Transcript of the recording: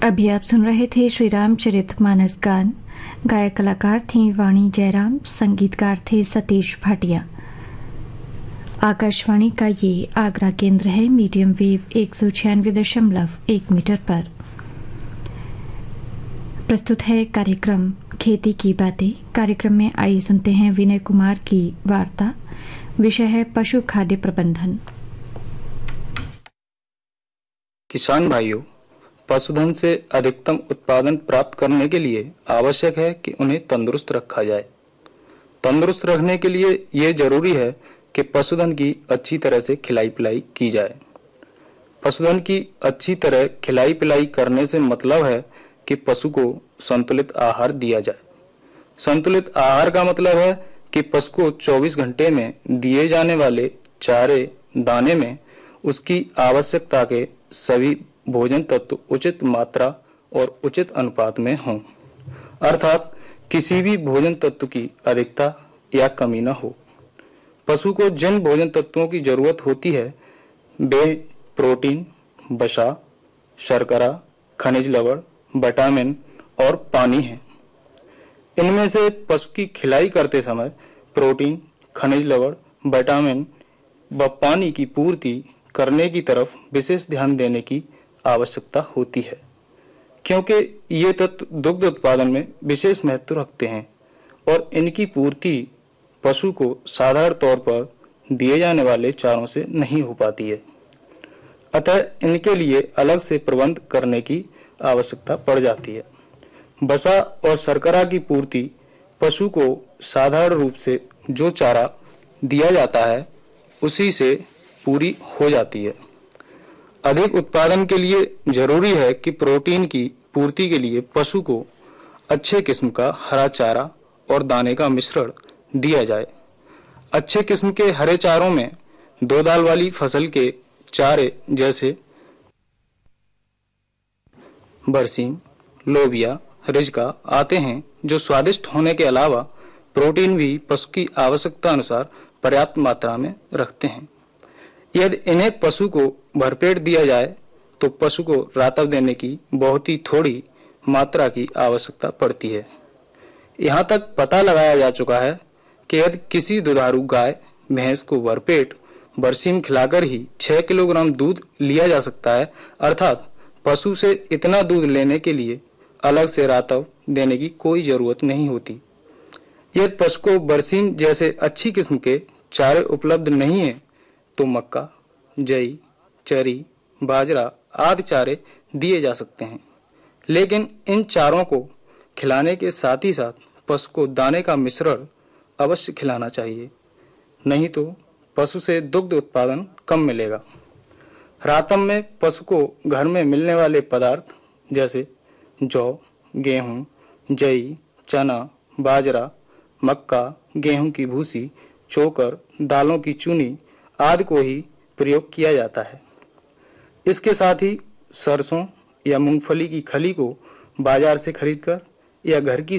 अभी आप सुन रहे थे श्री रामचरितमानस गान। गायक कलाकार थे वाणी जयराम, संगीतकार थे सतीश भाटिया। आकाशवाणी का ये आगरा केंद्र है। मीडियम वेव 196.1 मीटर पर प्रस्तुत है कार्यक्रम खेती की बातें। कार्यक्रम में आइए सुनते हैं विनय कुमार की वार्ता। विषय है पशु खाद्य प्रबंधन। किसान भाइयों, पशुधन से अधिकतम उत्पादन प्राप्त करने के लिए आवश्यक है कि उन्हें तंदुरुस्त रखा जाए। तंदुरुस्त रखने के लिए यह जरूरी है कि पशुधन की अच्छी तरह से खिलाई पिलाई की जाए। पशुधन की अच्छी तरह खिलाई पिलाई करने से मतलब है कि पशु को संतुलित आहार दिया जाए। संतुलित आहार का मतलब है कि पशु को 24 घंटे में दिए जाने वाले चारे दाने में उसकी आवश्यकता के सभी भोजन तत्व उचित मात्रा और उचित अनुपात में हों, अर्थात किसी भी भोजन तत्व की अधिकता या कमी न हो। पशु को जिन भोजन तत्वों की जरूरत होती है वे प्रोटीन, वसा, शर्करा, खनिज लवण, विटामिन और पानी है। इनमें से पशु की खिलाई करते समय प्रोटीन, खनिज लवण, विटामिन व पानी की पूर्ति करने की तरफ विशेष ध्यान देने की आवश्यकता होती है, क्योंकि ये तत्व दुग्ध उत्पादन में विशेष महत्व रखते हैं और इनकी पूर्ति पशु को साधारण तौर पर दिए जाने वाले चारों से नहीं हो पाती है। अतः इनके लिए अलग से प्रबंध करने की आवश्यकता पड़ जाती है। वसा और शर्करा की पूर्ति पशु को साधारण रूप से जो चारा दिया जाता है उसी से पूरी हो जाती है। अधिक उत्पादन के लिए जरूरी है कि प्रोटीन की पूर्ति के लिए पशु को अच्छे किस्म का हरा चारा और दाने का मिश्रण दिया जाए। अच्छे किस्म के हरे चारों में दो दाल वाली फसल के चारे जैसे बरसीम, लोबिया, रिजका आते हैं, जो स्वादिष्ट होने के अलावा प्रोटीन भी पशु की आवश्यकता अनुसार पर्याप्त मात्रा में रखते हैं। यदि इन्हें पशु को भरपेट दिया जाए तो पशु को रातव देने की बहुत ही थोड़ी मात्रा की आवश्यकता पड़ती है। यहाँ तक पता लगाया जा चुका है कि यदि किसी दुधारू गाय भैंस को भरपेट बरसीम खिलाकर ही 6 किलोग्राम दूध लिया जा सकता है, अर्थात पशु से इतना दूध लेने के लिए अलग से रातव देने की कोई जरूरत नहीं होती। यदि पशु को बरसीम जैसे अच्छी किस्म के चारे उपलब्ध नहीं है तो मक्का, जई, चरी, बाजरा आदि चारे दिए जा सकते हैं, लेकिन इन चारों को खिलाने के साथ ही साथ पशु को दाने का मिश्रण अवश्य खिलाना चाहिए, नहीं तो पशु से दुग्ध उत्पादन कम मिलेगा। रातम में पशु को घर में मिलने वाले पदार्थ जैसे जौ, गेहूं, जई, चना, बाजरा, मक्का, गेहूं की भूसी, चोकर, दालों की चूनी आदि को ही प्रयोग किया जाता है। इसके साथ ही सरसों या मूंगफली की खली को बाजार से खरीदकर या घर की